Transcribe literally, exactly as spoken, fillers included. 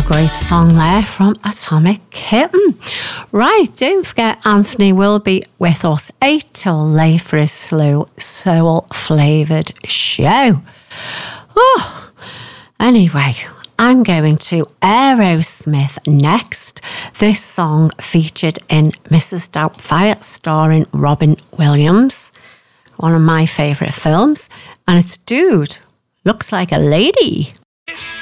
great song there from Atomic Kitten. Right, don't forget Anthony will be with us eight till late for his slow soul-flavoured show. Oh, anyway, I'm going to Aerosmith next. This song featured in Missus Doubtfire, starring Robin Williams, one of my favourite films, and it's Dude Looks Like a Lady.